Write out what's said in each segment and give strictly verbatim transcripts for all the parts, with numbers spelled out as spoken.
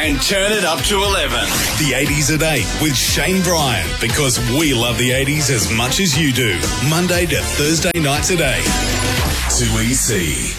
and turn it up to eleven. The eighties at eight with Shane Bryan, because we love the eighties as much as you do. Monday to Thursday nights at eight. two E C.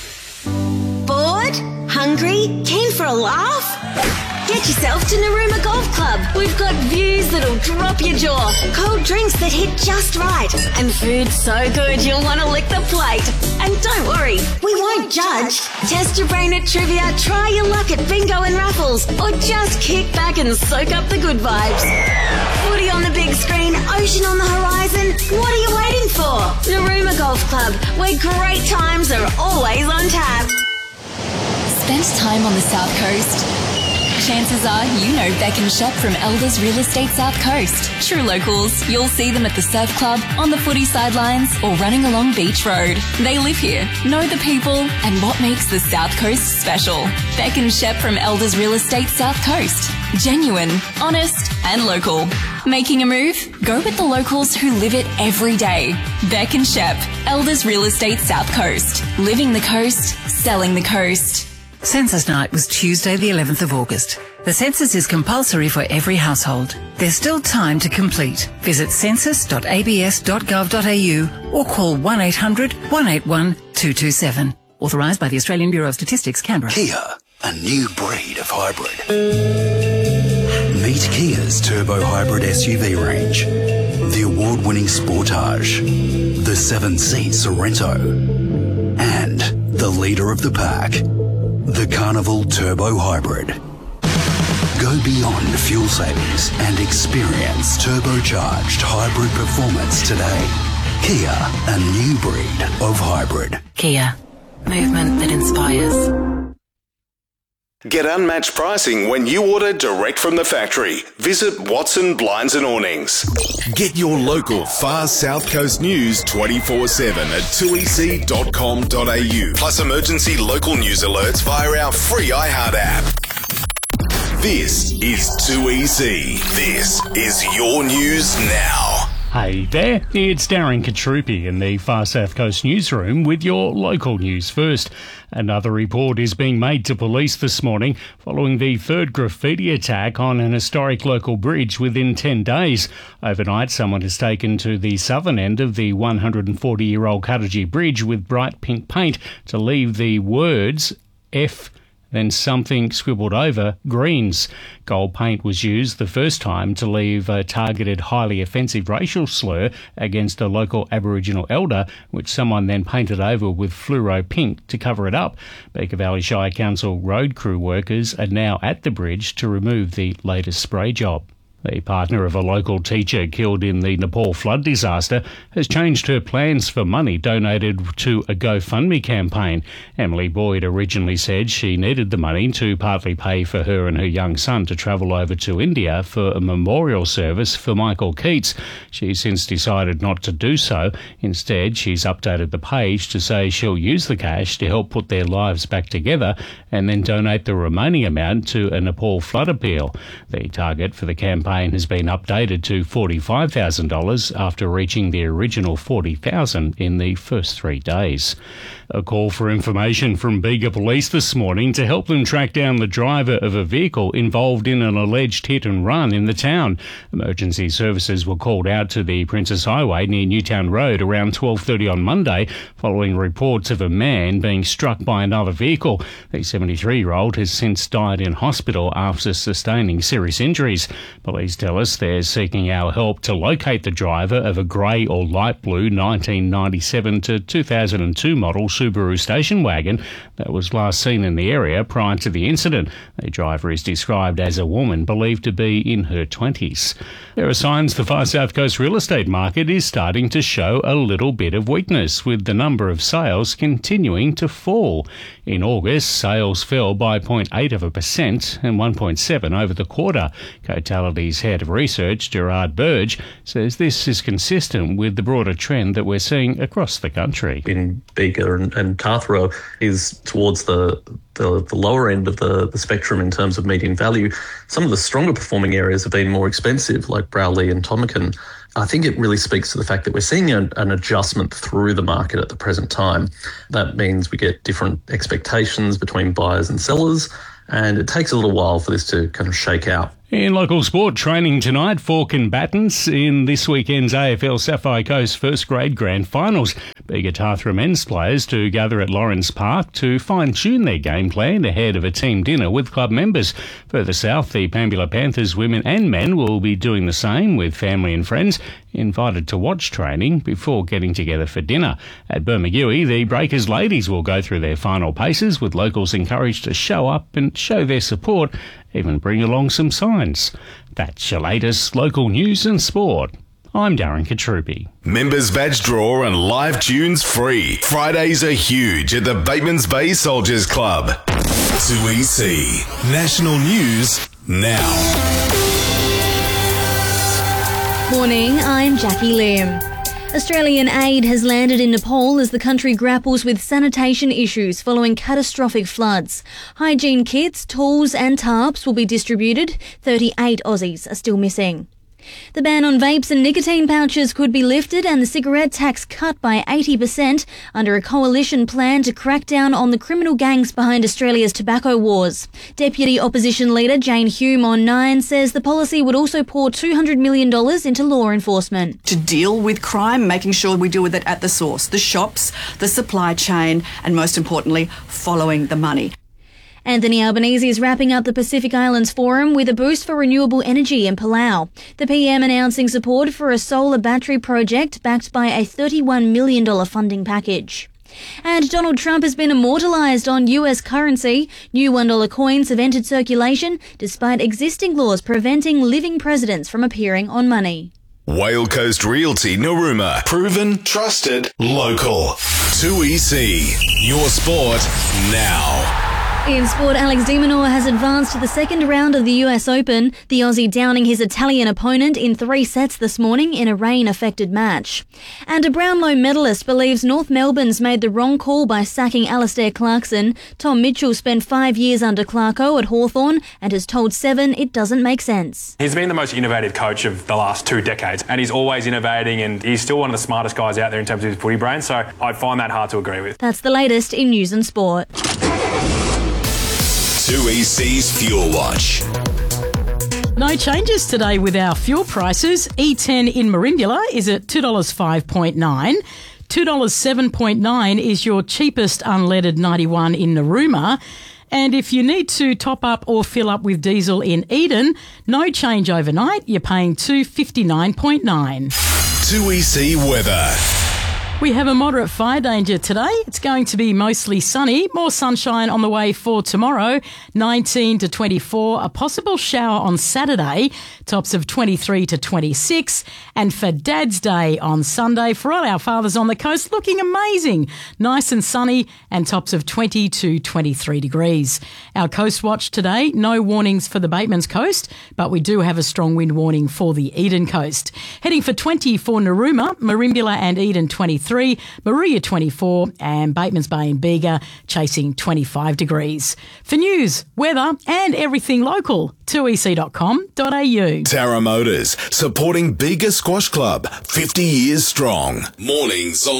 Bored? Hungry? Keen for a laugh? Get yourself to Narooma Golf Club. We've got views that'll drop your jaw, cold drinks that hit just right, and food so good you'll want to lick the plate. And don't worry, we won't judge. Test your brain at trivia, try your luck at bingo and raffles, or just kick back and soak up the good vibes. Footy on the big screen, ocean on the horizon. What are you waiting for? Narooma Golf Club, where great times are always on tap. Spent time on the South Coast? Chances are you know Beck and Shep from Elders Real Estate South Coast. True locals, you'll see them at the surf club, on the footy sidelines, or running along Beach Road. They live here, know the people, and what makes the South Coast special. Beck and Shep from Elders Real Estate South Coast. Genuine, honest, and local. Making a move? Go with the locals who live it every day. Beck and Shep, Elders Real Estate South Coast. Living the coast, selling the coast. Census night was Tuesday the eleventh of August. The census is compulsory for every household. There's still time to complete. Visit census dot a b s dot gov dot a u or call one eight hundred, one eight one, two two seven. Authorised by the Australian Bureau of Statistics, Canberra. Kia, a new breed of hybrid. Meet Kia's turbo hybrid S U V range. The award-winning Sportage, the seven-seat Sorento, and the leader of the pack, the Carnival Turbo Hybrid. Go beyond fuel savings and experience turbocharged hybrid performance today. Kia, a new breed of hybrid. Kia, movement that inspires. Get unmatched pricing when you order direct from the factory. Visit Watson Blinds and Awnings. Get your local Far South Coast news twenty-four seven at two e c dot com dot a u. Plus emergency local news alerts via our free iHeart app. This is two E C. This is your news now. Hey there, it's Darren Katrupi in the Far South Coast newsroom with your local news first. Another report is being made to police this morning following the third graffiti attack on an historic local bridge within ten days. Overnight, someone has taken to the southern end of the one hundred forty-year-old Cuttagee Bridge with bright pink paint to leave the words F then something scribbled over Greens. Gold paint was used the first time to leave a targeted highly offensive racial slur against a local Aboriginal elder, which someone then painted over with fluoro pink to cover it up. Baker Valley Shire Council road crew workers are now at the bridge to remove the latest spray job. The partner of a local teacher killed in the Nepal flood disaster has changed her plans for money donated to a GoFundMe campaign. Emily Boyd originally said she needed the money to partly pay for her and her young son to travel over to India for a memorial service for Michael Keats. She's since decided not to do so. Instead, she's updated the page to say she'll use the cash to help put their lives back together and then donate the remaining amount to a Nepal flood appeal. The target for the campaign has been updated to forty-five thousand dollars after reaching the original forty thousand dollars in the first three days. A call for information from Bega Police this morning to help them track down the driver of a vehicle involved in an alleged hit and run in the town. Emergency services were called out to the Princess Highway near Newtown Road around twelve thirty on Monday following reports of a man being struck by another vehicle. The seventy-three-year-old has since died in hospital after sustaining serious injuries. Police tell us they're seeking our help to locate the driver of a grey or light blue nineteen ninety-seven to two thousand two model Subaru station wagon that was last seen in the area prior to the incident. The driver is described as a woman believed to be in her twenties. There are signs the Far South Coast real estate market is starting to show a little bit of weakness, with the number of sales continuing to fall. In August, sales fell by zero point eight of a percent and one point seven over the quarter. Cotality's head of research, Gerard Burge, says this is consistent with the broader trend that we're seeing across the country. In Bega and, and Tathra is towards the The, the lower end of the, the spectrum in terms of median value. Some of the stronger performing areas have been more expensive, like Browley and Tomakin. I think it really speaks to the fact that we're seeing a, an adjustment through the market at the present time. That means we get different expectations between buyers and sellers, and it takes a little while for this to kind of shake out. In local sport, training tonight for combatants in this weekend's A F L Sapphire Coast first grade grand finals. Bega Tathra men's players to gather at Lawrence Park to fine-tune their game plan ahead of a team dinner with club members. Further south, the Pambula Panthers women and men will be doing the same with family and friends invited to watch training before getting together for dinner. At Bermagui, the Breakers ladies will go through their final paces with locals encouraged to show up and show their support, even bring along some signs. That's your latest local news and sport. I'm Darren Katrupi. Members badge draw and live tunes free. Fridays are huge at the Batemans Bay Soldiers Club. two E C. National News now. Morning, I'm Jackie Lim. Australian aid has landed in Nepal as the country grapples with sanitation issues following catastrophic floods. Hygiene kits, tools and tarps will be distributed. thirty-eight Aussies are still missing. The ban on vapes and nicotine pouches could be lifted and the cigarette tax cut by eighty percent under a coalition plan to crack down on the criminal gangs behind Australia's tobacco wars. Deputy Opposition Leader Jane Hume on Nine says the policy would also pour two hundred million dollars into law enforcement. To deal with crime, making sure we deal with it at the source, the shops, the supply chain, and most importantly, following the money. Anthony Albanese is wrapping up the Pacific Islands Forum with a boost for renewable energy in Palau. The P M announcing support for a solar battery project backed by a thirty-one million dollars funding package. And Donald Trump has been immortalised on U S currency. New one dollar coins have entered circulation despite existing laws preventing living presidents from appearing on money. Whale Coast Realty Narooma. Proven, trusted, local. two E C. Your sport now. In sport, Alex de Minaur has advanced to the second round of the U S Open, the Aussie downing his Italian opponent in three sets this morning in a rain-affected match. And a Brownlow medalist believes North Melbourne's made the wrong call by sacking Alistair Clarkson. Tom Mitchell spent five years under Clarko at Hawthorn and has told Seven it doesn't make sense. He's been the most innovative coach of the last two decades, and he's always innovating, and he's still one of the smartest guys out there in terms of his footy brain, so I find that hard to agree with. That's the latest in news and sport. two E C's Fuel Watch. No changes today with our fuel prices. E ten in Merimbula is at two dollars five point nine. two dollars seven point nine is your cheapest unleaded ninety-one in Narooma. And if you need to top up or fill up with diesel in Eden, no change overnight. You're paying two dollars fifty-nine point nine. two E C weather. We have a moderate fire danger today. It's going to be mostly sunny. More sunshine on the way for tomorrow. nineteen to twenty-four. A possible shower on Saturday. Tops of twenty-three to twenty-six. And for Dad's Day on Sunday, for all our fathers on the coast, looking amazing. Nice and sunny and tops of twenty to twenty-three degrees. Our Coast Watch today, no warnings for the Batemans Coast, but we do have a strong wind warning for the Eden Coast. Heading for twenty for Narooma, Merimbula and Eden twenty-three. Maria twenty-four and Batemans Bay and Bega chasing twenty-five degrees. For news, weather and everything local, two e c dot com dot a u. Tara Motors, supporting Bega Squash Club, fifty years strong. Mornings on